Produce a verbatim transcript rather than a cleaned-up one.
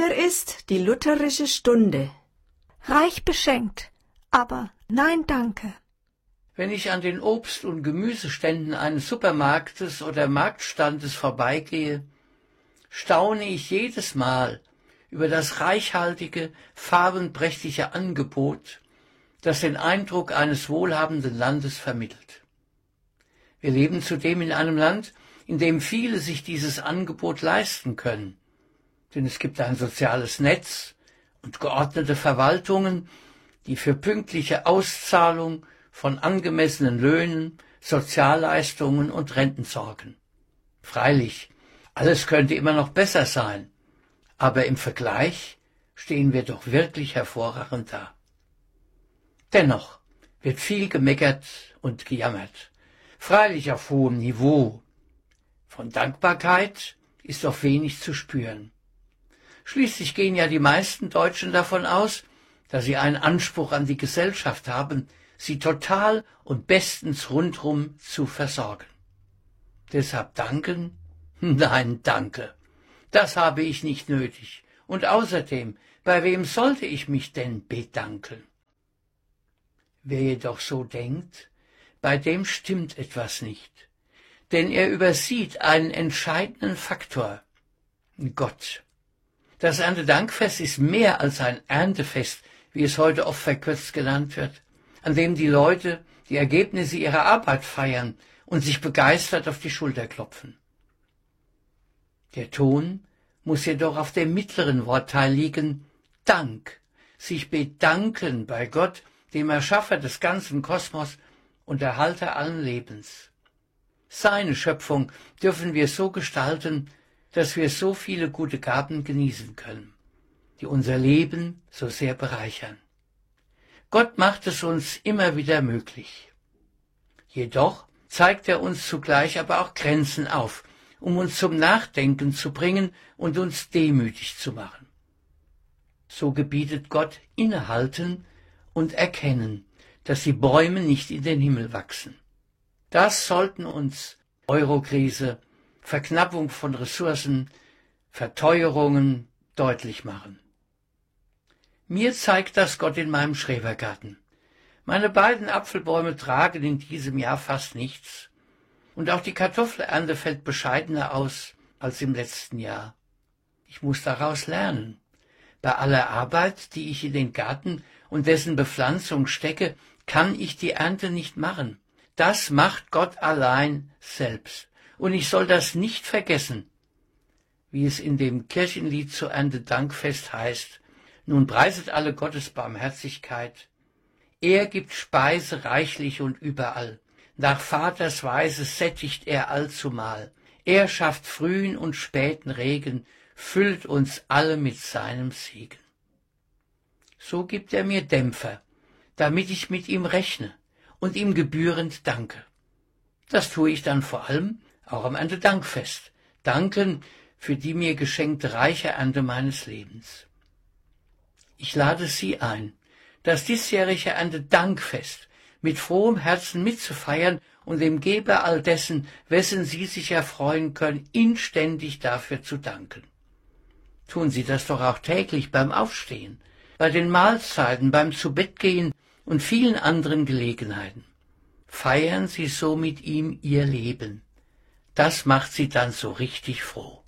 Hier ist die lutherische Stunde. Reich beschenkt, aber nein, danke. Wenn ich an den Obst- und Gemüseständen eines Supermarktes oder Marktstandes vorbeigehe, staune ich jedes Mal über das reichhaltige, farbenprächtige Angebot, das den Eindruck eines wohlhabenden Landes vermittelt. Wir leben zudem in einem Land, in dem viele sich dieses Angebot leisten können. Denn es gibt ein soziales Netz und geordnete Verwaltungen, die für pünktliche Auszahlung von angemessenen Löhnen, Sozialleistungen und Renten sorgen. Freilich, alles könnte immer noch besser sein, aber im Vergleich stehen wir doch wirklich hervorragend da. Dennoch wird viel gemeckert und gejammert, freilich auf hohem Niveau. Von Dankbarkeit ist doch wenig zu spüren. Schließlich gehen ja die meisten Deutschen davon aus, dass sie einen Anspruch an die Gesellschaft haben, sie total und bestens rundrum zu versorgen. Deshalb danken? Nein, danke. Das habe ich nicht nötig. Und außerdem, bei wem sollte ich mich denn bedanken? Wer jedoch so denkt, bei dem stimmt etwas nicht. Denn er übersieht einen entscheidenden Faktor: Gott. Das Erntedankfest ist mehr als ein Erntefest, wie es heute oft verkürzt genannt wird, an dem die Leute die Ergebnisse ihrer Arbeit feiern und sich begeistert auf die Schulter klopfen. Der Ton muss jedoch auf dem mittleren Wortteil liegen: Dank, sich bedanken bei Gott, dem Erschaffer des ganzen Kosmos und Erhalter allen Lebens. Seine Schöpfung dürfen wir so gestalten, dass wir so viele gute Gaben genießen können, die unser Leben so sehr bereichern. Gott macht es uns immer wieder möglich. Jedoch zeigt er uns zugleich aber auch Grenzen auf, um uns zum Nachdenken zu bringen und uns demütig zu machen. So gebietet Gott innehalten und erkennen, dass die Bäume nicht in den Himmel wachsen. Das sollten uns Eurokrise, Verknappung von Ressourcen, Verteuerungen deutlich machen. Mir zeigt das Gott in meinem Schrebergarten. Meine beiden Apfelbäume tragen in diesem Jahr fast nichts. Und auch die Kartoffelernte fällt bescheidener aus als im letzten Jahr. Ich muss daraus lernen. Bei aller Arbeit, die ich in den Garten und dessen Bepflanzung stecke, kann ich die Ernte nicht machen. Das macht Gott allein selbst. Und ich soll das nicht vergessen, wie es in dem Kirchenlied zu Erntedankfest heißt: Nun preiset alle Gottes Barmherzigkeit. Er gibt Speise reichlich und überall. Nach Vaters Weise sättigt er allzumal. Er schafft frühen und späten Regen, füllt uns alle mit seinem Segen. So gibt er mir Dämpfer, damit ich mit ihm rechne und ihm gebührend danke. Das tue ich dann vor allem auch am Erntedankfest. Danken für die mir geschenkte reiche Ernte meines Lebens. Ich lade Sie ein, das diesjährige Erntedankfest mit frohem Herzen mitzufeiern und dem Geber all dessen, wessen Sie sich erfreuen können, inständig dafür zu danken. Tun Sie das doch auch täglich beim Aufstehen, bei den Mahlzeiten, beim Zubettgehen und vielen anderen Gelegenheiten. Feiern Sie so mit ihm Ihr Leben. Das macht Sie dann so richtig froh.